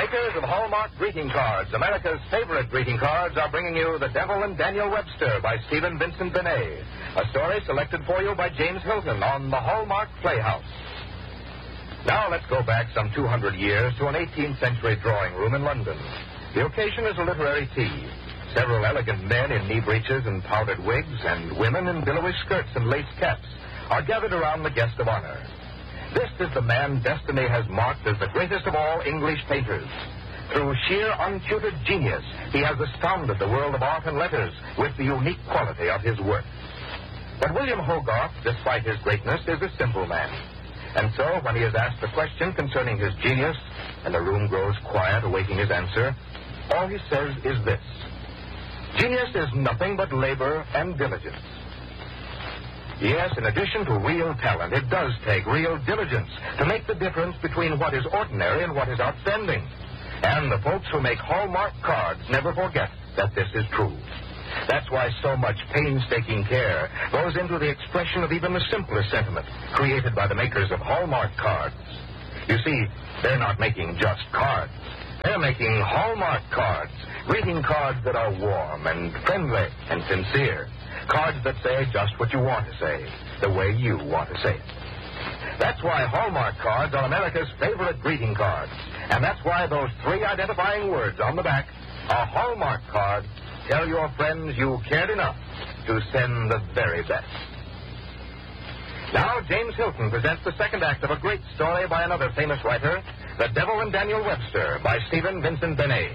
makers of Hallmark greeting cards, America's favorite greeting cards, are bringing you The Devil and Daniel Webster by Stephen Vincent Benet, a story selected for you by James Hilton on the Hallmark Playhouse. Now let's go back some 200 years to an 18th century drawing room in London. The occasion is a literary tea. Several elegant men in knee breeches and powdered wigs, and women in billowy skirts and lace caps, are gathered around the guest of honor. This is the man destiny has marked as the greatest of all English painters. Through sheer untutored genius, he has astounded the world of art and letters with the unique quality of his work. But William Hogarth, despite his greatness, is a simple man. And so, when he is asked a question concerning his genius, and the room grows quiet awaiting his answer, all he says is this: genius is nothing but labor and diligence. Yes, in addition to real talent, it does take real diligence to make the difference between what is ordinary and what is outstanding. And the folks who make Hallmark cards never forget that this is true. That's why so much painstaking care goes into the expression of even the simplest sentiment created by the makers of Hallmark cards. You see, they're not making just cards. They're making Hallmark cards, greeting cards that are warm and friendly and sincere. Cards that say just what you want to say, the way you want to say it. That's why Hallmark cards are America's favorite greeting cards. And that's why those three identifying words on the back, a Hallmark card, tell your friends you cared enough to send the very best. Now, James Hilton presents the second act of a great story by another famous writer, The Devil and Daniel Webster, by Stephen Vincent Benet.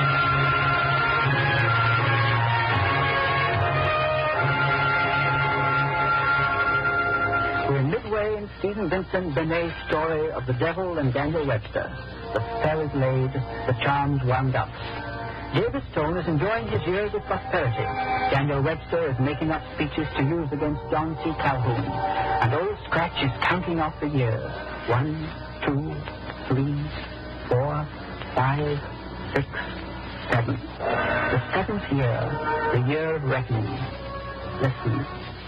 We're midway in Stephen Vincent Benet's story of The Devil and Daniel Webster. The spell is laid, the charms wound up. David Stone is enjoying his years of prosperity. Daniel Webster is making up speeches to use against John C. Calhoun. And old Scratch is counting off the years. 1, 2, 3, 4, 5, 6, 7. The seventh year, the year of reckoning. Listen.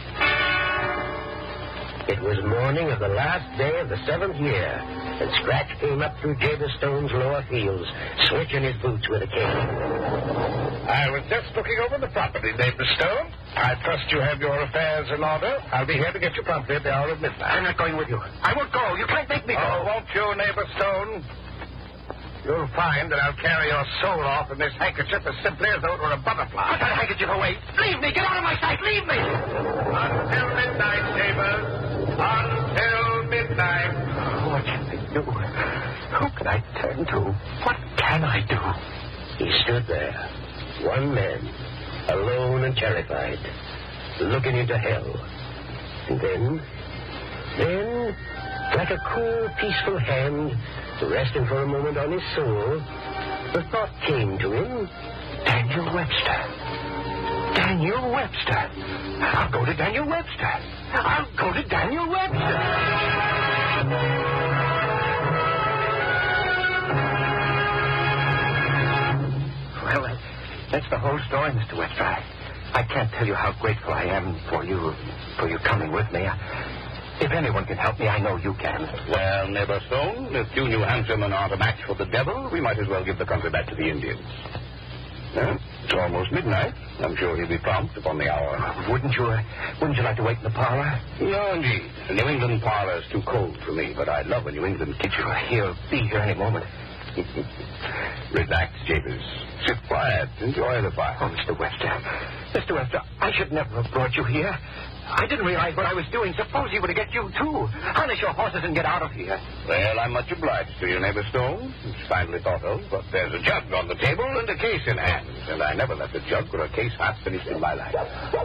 It was morning of the last day of the seventh year, and Scratch came up through Jabez Stone's lower fields, switching his boots with a cane. I was just looking over the property, neighbor Stone. I trust you have your affairs in order. I'll be here to get you promptly at the hour of midnight. I'm not going with you. I won't go. You can't make me go. Oh, won't you, neighbor Stone? You'll find that I'll carry your soul off in this handkerchief as simply as though it were a butterfly. Put that handkerchief away. Leave me. Get out of my sight. Leave me. Until midnight, neighbors. Until midnight. What can I do? Who can I turn to? What can I do? He stood there, one man, alone and terrified, looking into hell. And then, like a cool, peaceful hand resting for a moment on his soul, the thought came to him: Daniel Webster. Daniel Webster. I'll go to Daniel Webster. I'll go to Daniel Webster. Well, that's the whole story, Mr. Webster. I can't tell you how grateful I am for you coming with me. If anyone can help me, I know you can. Well, neighbor Stone, if you New Hampshiremen aren't a match for the devil, we might as well give the country back to the Indians. It's almost midnight. I'm sure he'll be prompt upon the hour. Wouldn't you like to wait in the parlor? No, indeed. The New England parlor is too cold for me, but I love a New England kitchen. He'll be here any moment. Relax, Jabez. Sit quiet. Enjoy the fire. Oh, Mr. Webster, I should never have brought you here. I didn't realize what I was doing. Suppose he were to get you, too. Harness your horses and get out of here. Well, I'm much obliged to you, neighbor Stone. It's finely thought of, but there's a jug on the table and a case in hand, and I never left a jug or a case half finished in my life.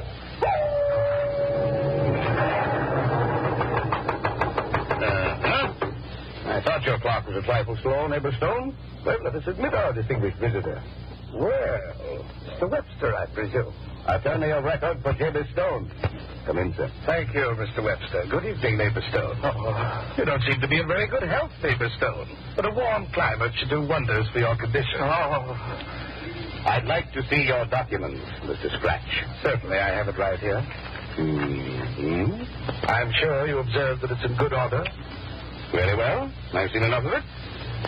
I thought your clock was a trifle slow, neighbor Stone. Well, let us admit our distinguished visitor. Well, Mr. Webster, I presume. I've turned your record for Jabez Stone. Come in, sir. Thank you, Mr. Webster. Good evening, neighbor Stone. Oh. You don't seem to be in very good health, neighbor Stone. But a warm climate should do wonders for your condition. Oh. I'd like to see your documents, Mr. Scratch. Certainly, I have it right here. Mm-hmm. I'm sure you observed that it's in good order. Very well. I've seen enough of it.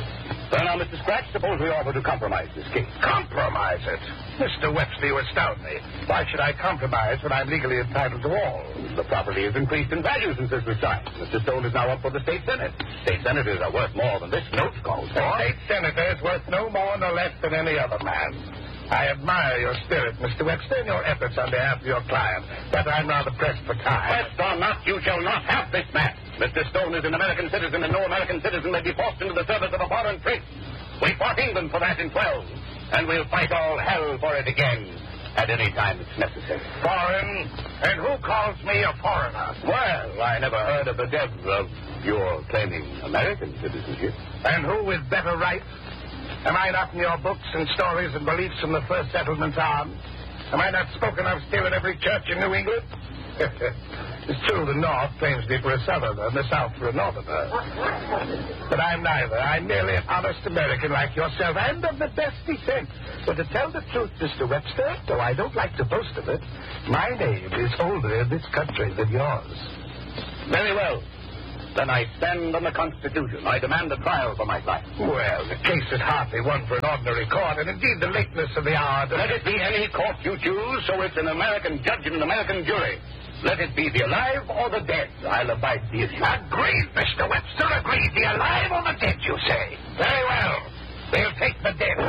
Well, now, Mr. Scratch, suppose we offer to compromise this case. Compromise it? Mr. Webster, you astound me. Why should I compromise when I'm legally entitled to all? The property has increased in value since this was signed. Mr. Stone is now up for the state senate. State senators are worth more than this note calls for. A state senator is worth no more nor less than any other man. I admire your spirit, Mr. Webster, and your efforts on behalf of your client, but I'm rather pressed for time. Pressed or not, you shall not have this man. Mr. Stone is an American citizen, and no American citizen may be forced into the service of a foreign prince. We fought England for that in 12, and we'll fight all hell for it again at any time it's necessary. Foreign? And who calls me a foreigner? Well, I never heard of the depth of your claiming American citizenship. And who with better right? Am I not in your books and stories and beliefs from the first settlements on? Am I not spoken of still in every church in New England? It's true the North claims me for a Southerner and the South for a Northerner. But I'm neither. I'm merely an honest American like yourself and of the best descent. But to tell the truth, Mr. Webster, though I don't like to boast of it, my name is older in this country than yours. Very well. Then I stand on the Constitution. I demand a trial for my client. Well, the case is hardly one for an ordinary court, and indeed the lateness of the hour... Let it be any court you choose, so it's an American judge and an American jury. Let it be the alive or the dead. I'll abide the issue. Agreed, Mr. Webster, agreed. The alive or the dead, you say? Very well. We'll take the dead.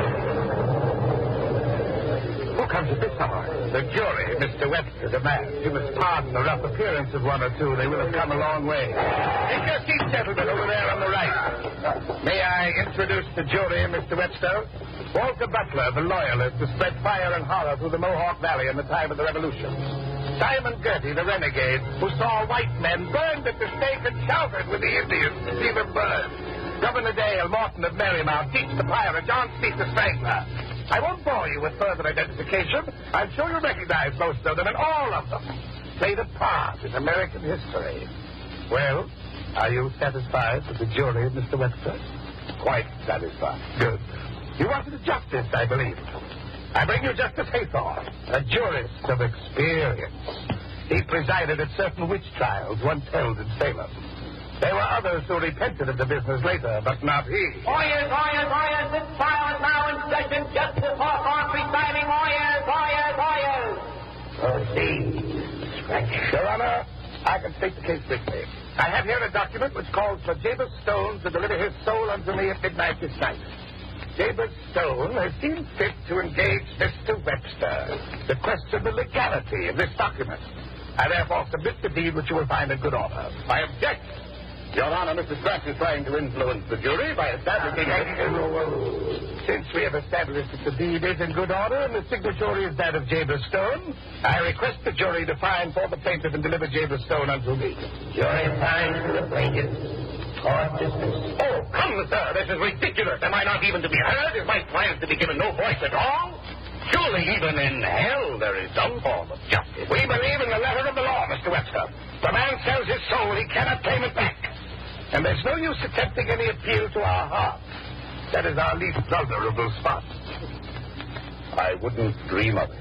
Who comes at this hour? The jury, Mr. Webster demands. You must pardon the rough appearance of one or two. They will have come a long way. Take your seat, gentlemen, over there on the right. May I introduce the jury, Mr. Webster? Walter Butler, the loyalist who spread fire and horror through the Mohawk Valley in the time of the Revolution. Simon Girty, the renegade, who saw white men burned at the stake and shouted with the Indians to see them burn. Governor Dale Morton of Marymount, Teach the Pirate, John Speed the Strangler. I won't bore you with further identification. I'm sure you'll recognize most of them, and all of them played a part in American history. Well, are you satisfied with the jury, Mr. Webster? Quite satisfied. Good. You wanted a justice, I believe. I bring you Justice Haythorne, a jurist of experience. He presided at certain witch trials once held in Salem. There were others who repented of the business later, but not he. Oyez, oyez, oyez, this trial is now in session. Justice Hawthorne presiding. Oyez, oyez, oyez. Proceed. Your Honor, I can state the case briefly. I have here a document which calls for Jabez Stone to deliver his soul unto me at midnight this night. Jabez Stone has seen fit to engage Mr. Webster to question the legality of this document. I therefore submit the deed which you will find in good order. I object. Your Honor, Mr. Scratch is trying to influence the jury by establishing... Since we have established that the deed is in good order and the signature is that of Jabez Stone, I request the jury to find for the plaintiff and deliver Jabez Stone unto me. Jury finds for the plaintiff. Court dismissed. Oh, come, sir. This is ridiculous. Am I not even to be heard? Is my client to be given no voice at all? Surely even in hell there is some form of justice. We believe in the letter of the law, Mr. Webster. The man sells his soul. He cannot claim it back. And there's no use attempting any appeal to our hearts. That is our least vulnerable spot. I wouldn't dream of it.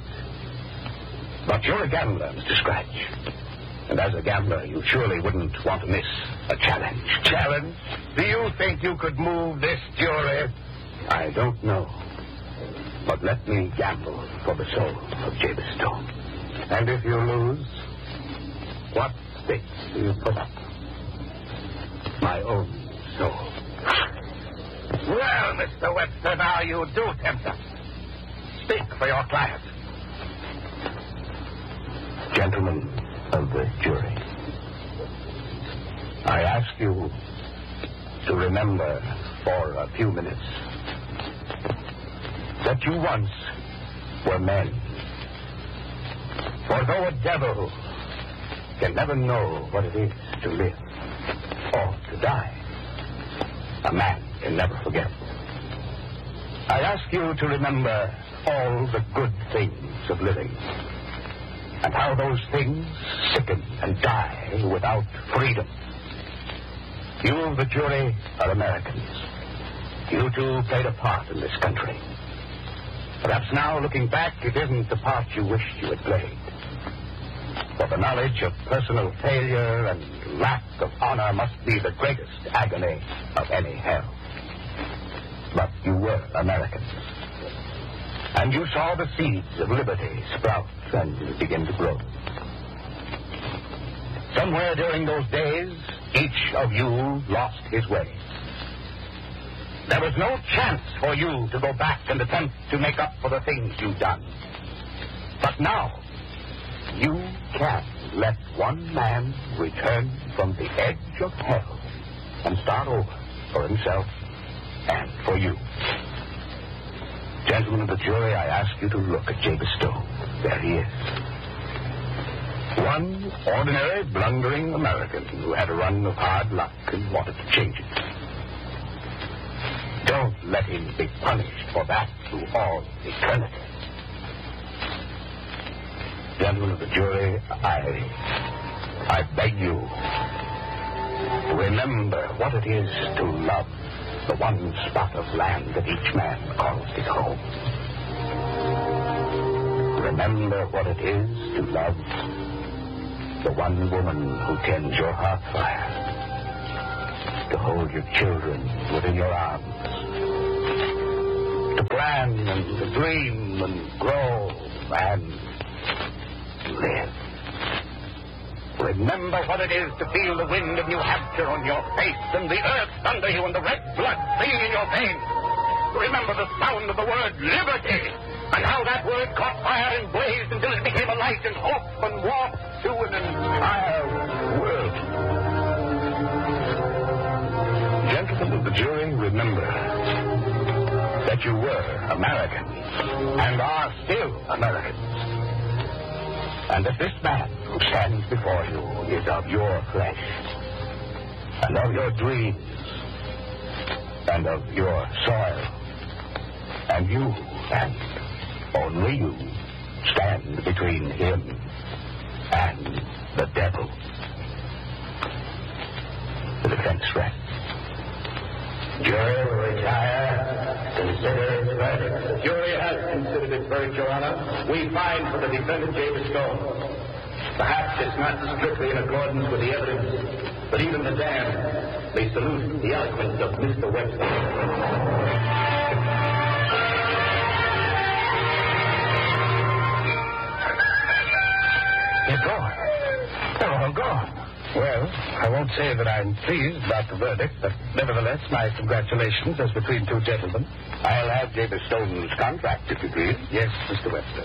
But you're a gambler, Mr. Scratch. And as a gambler, you surely wouldn't want to miss a challenge. Challenge? Do you think you could move this jury? I don't know. But let me gamble for the soul of Jabez Stone. And if you lose, what stakes do you put up? My own soul. Well, Mr. Webster, now you do tempt us. Speak for your client. Gentlemen of the jury, I ask you to remember for a few minutes that you once were men. For though a devil can never know what it is to live or to die, a man can never forget. I ask you to remember all the good things of living and how those things sicken and die without freedom. You of the jury are Americans. You too played a part in this country. Perhaps now, looking back, it isn't the part you wished you had played. For the knowledge of personal failure and lack of honor must be the greatest agony of any hell. but you were Americans. And you saw the seeds of liberty sprout and begin to grow. Somewhere during those days, each of you lost his way. There was no chance for you to go back and attempt to make up for the things you've done. But now, you can let one man return from the edge of hell and start over for himself and for you. Gentlemen of the jury, I ask you to look at Jabez Stone. There he is. One ordinary, blundering American who had a run of hard luck and wanted to change it. Don't let him be punished for that through all eternity. Gentlemen of the jury, I beg you, remember what it is to love the one spot of land that each man calls his home. Remember what it is to love the one woman who tends your heart fire, to hold your children within your arms, to plan and to dream and grow and live. Remember what it is to feel the wind of New Hampshire on your face and the earth under you and the red blood singing in your veins. Remember the sound of the word liberty and how that word caught fire and blazed until it became a light and hope and warmth to an entire world. Gentlemen of the jury, remember that you were Americans and are still Americans. And that this man who stands before you is of your flesh, and of your dreams, and of your soil. And you, and only you, stand between him and the devil. The defense rests. Jury will retire. Consider its verdict. The jury has considered its verdict, Your Honor. We find for the defendant, Jabez Stone. Perhaps it's not strictly in accordance with the evidence, but even the damned may salute the eloquence of Mr. Webster. They're gone. They're all gone. Well, I won't say that I'm pleased about the verdict, but nevertheless, my congratulations as between two gentlemen. I'll have Jabez Stone's contract, if you please. Yes, Mr. Webster.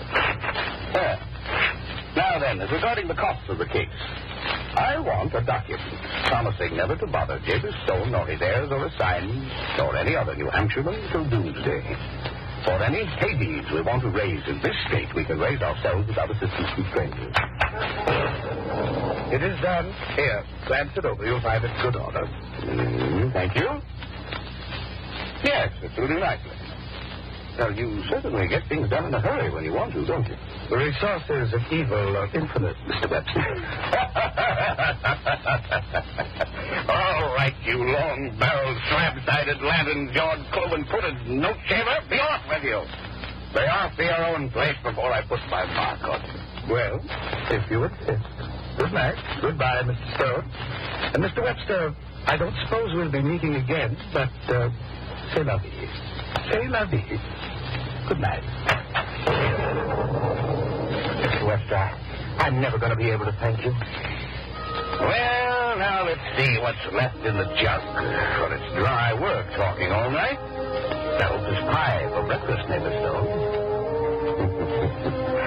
Now then, as regarding the costs of the case, I want a document promising never to bother Jabez Stone nor his heirs or assigns nor any other New Hampshireman till doomsday. For any hay deeds we want to raise in this state, we can raise ourselves without assistance from strangers. It is done. Here, glance it over. You'll find it in good order. Thank you. Yes, it's really nicely. Well, you certainly get things done in a hurry when you want to, don't you? The resources of evil are infinite, Mr. Webster. All right, you long-barreled, slab-sided, lantern-jawed, cloven-footed note-shaver, be off with you. Stay off to your own place before I put my mark on you. Well, if you insist. Good night. Goodbye, Mr. Stone. And Mr. Webster, I don't suppose we'll be meeting again, but c'est la vie. C'est la vie. Good night. Mr. Webster, I'm never going to be able to thank you. Well, now let's see what's left in the jug. For it's dry work talking all night. Selfish pie for breakfast, Mr. Stone.